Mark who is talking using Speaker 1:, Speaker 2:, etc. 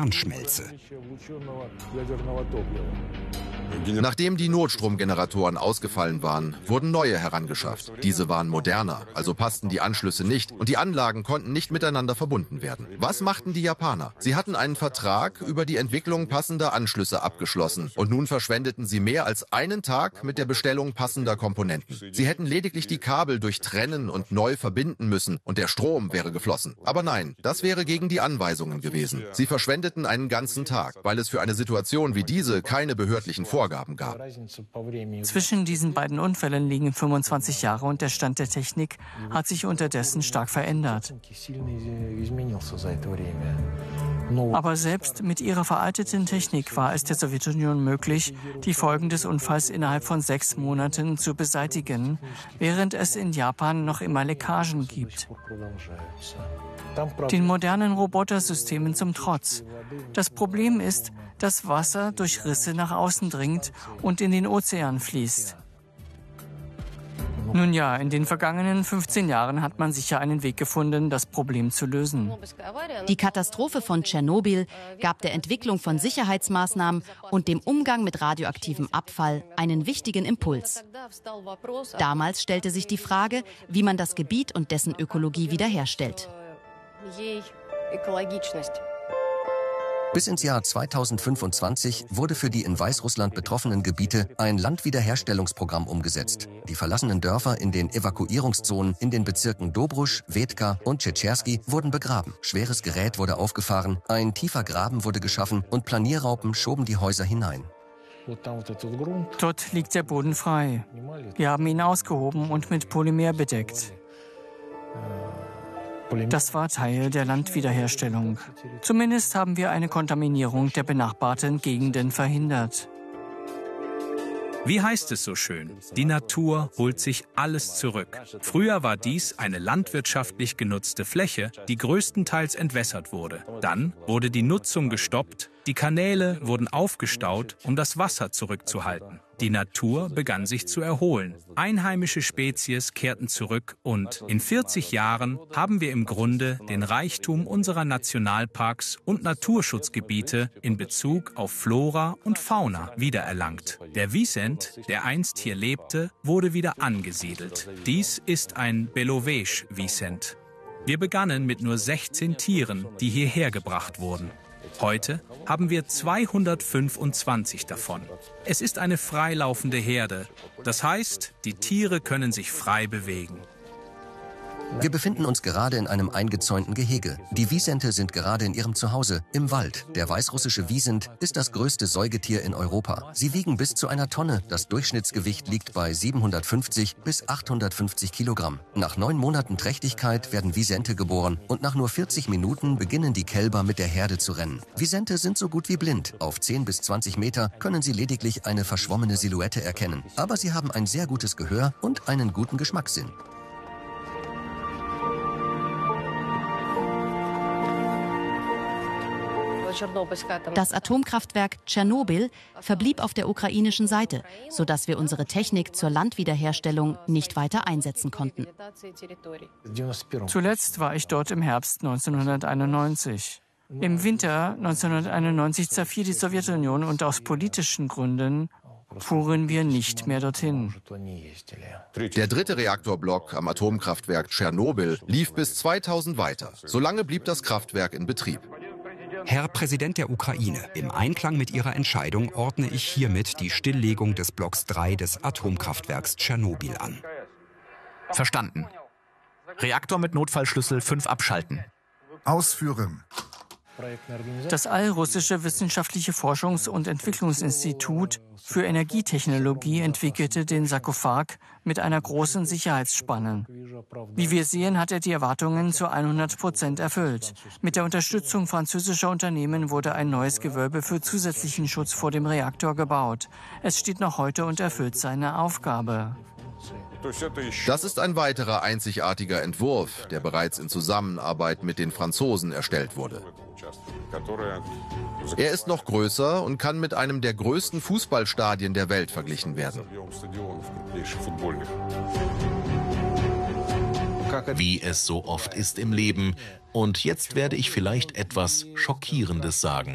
Speaker 1: Uranschmelze.
Speaker 2: Nachdem die Notstromgeneratoren ausgefallen waren, wurden neue herangeschafft. Diese waren moderner, also passten die Anschlüsse nicht und die Anlagen konnten nicht miteinander verbunden werden. Was machten die Japaner? Sie hatten einen Vertrag über die Entwicklung passender Anschlüsse abgeschlossen und nun verschwendeten sie mehr als einen Tag mit der Bestellung passender Komponenten. Sie hätten lediglich die Kabel durchtrennen und neu verbinden müssen und der Strom wäre geflossen. Aber nein, das wäre gegen die Anweisungen gewesen. Sie verschwendeten einen ganzen Tag, weil es für eine Situation wie diese keine behördlichen Vorgaben gab.
Speaker 3: Zwischen diesen beiden Unfällen liegen 25 Jahre und der Stand der Technik hat sich unterdessen stark verändert. Aber selbst mit ihrer veralteten Technik war es der Sowjetunion möglich, die Folgen des Unfalls innerhalb von 6 Monaten zu beseitigen, während es in Japan noch immer Leckagen gibt. Den modernen Robotersystemen zum Trotz. Das Problem ist, dass Wasser durch Risse nach außen dringt und in den Ozean fließt. Nun ja, in den vergangenen 15 Jahren hat man sicher einen Weg gefunden, das Problem zu lösen.
Speaker 4: Die Katastrophe von Tschernobyl gab der Entwicklung von Sicherheitsmaßnahmen und dem Umgang mit radioaktivem Abfall einen wichtigen Impuls. Damals stellte sich die Frage, wie man das Gebiet und dessen Ökologie wiederherstellt.
Speaker 5: Bis ins Jahr 2025 wurde für die in Weißrussland betroffenen Gebiete ein Landwiederherstellungsprogramm umgesetzt. Die verlassenen Dörfer in den Evakuierungszonen in den Bezirken Dobrusch, Wetka und Tschetschersky wurden begraben. Schweres Gerät wurde aufgefahren, ein tiefer Graben wurde geschaffen und Planierraupen schoben die Häuser hinein.
Speaker 3: Dort liegt der Boden frei. Wir haben ihn ausgehoben und mit Polymer bedeckt. Das war Teil der Landwiederherstellung. Zumindest haben wir eine Kontaminierung der benachbarten Gegenden verhindert.
Speaker 6: Wie heißt es so schön? Die Natur holt sich alles zurück. Früher war dies eine landwirtschaftlich genutzte Fläche, die größtenteils entwässert wurde. Dann wurde die Nutzung gestoppt, die Kanäle wurden aufgestaut, um das Wasser zurückzuhalten. Die Natur begann sich zu erholen. Einheimische Spezies kehrten zurück und in 40 Jahren haben wir im Grunde den Reichtum unserer Nationalparks und Naturschutzgebiete in Bezug auf Flora und Fauna wiedererlangt. Der Wisent, der einst hier lebte, wurde wieder angesiedelt. Dies ist ein Belovež-Wisent. Wir begannen mit nur 16 Tieren, die hierher gebracht wurden. Heute haben wir 225 davon. Es ist eine freilaufende Herde. Das heißt, die Tiere können sich frei bewegen.
Speaker 5: Wir befinden uns gerade in einem eingezäunten Gehege. Die Wisente sind gerade in ihrem Zuhause, im Wald. Der weißrussische Wisent ist das größte Säugetier in Europa. Sie wiegen bis zu 1 Tonne. Das Durchschnittsgewicht liegt bei 750 bis 850 Kilogramm. Nach 9 Monaten Trächtigkeit werden Wisente geboren und nach nur 40 Minuten beginnen die Kälber mit der Herde zu rennen. Wisente sind so gut wie blind. Auf 10 bis 20 Meter können sie lediglich eine verschwommene Silhouette erkennen. Aber sie haben ein sehr gutes Gehör und einen guten Geschmackssinn.
Speaker 4: Das Atomkraftwerk Tschernobyl verblieb auf der ukrainischen Seite, sodass wir unsere Technik zur Landwiederherstellung nicht weiter einsetzen konnten.
Speaker 3: Zuletzt war ich dort im Herbst 1991. Im Winter 1991 zerfiel die Sowjetunion und aus politischen Gründen fuhren wir nicht mehr dorthin.
Speaker 2: Der 3. Reaktorblock am Atomkraftwerk Tschernobyl lief bis 2000 weiter. Solange blieb das Kraftwerk in Betrieb.
Speaker 1: Herr Präsident der Ukraine, im Einklang mit Ihrer Entscheidung ordne ich hiermit die Stilllegung des Blocks 3 des Atomkraftwerks Tschernobyl an.
Speaker 7: Verstanden. Reaktor mit Notfallschlüssel 5 abschalten.
Speaker 8: Ausführen.
Speaker 3: Das Allrussische Wissenschaftliche Forschungs- und Entwicklungsinstitut für Energietechnologie entwickelte den Sarkophag mit einer großen Sicherheitsspanne. Wie wir sehen, hat er die Erwartungen zu 100% erfüllt. Mit der Unterstützung französischer Unternehmen wurde ein neues Gewölbe für zusätzlichen Schutz vor dem Reaktor gebaut. Es steht noch heute und erfüllt seine Aufgabe.
Speaker 2: Das ist ein weiterer einzigartiger Entwurf, der bereits in Zusammenarbeit mit den Franzosen erstellt wurde. Er ist noch größer und kann mit einem der größten Fußballstadien der Welt verglichen werden.
Speaker 9: Wie es so oft ist im Leben. Und jetzt werde ich vielleicht etwas Schockierendes sagen.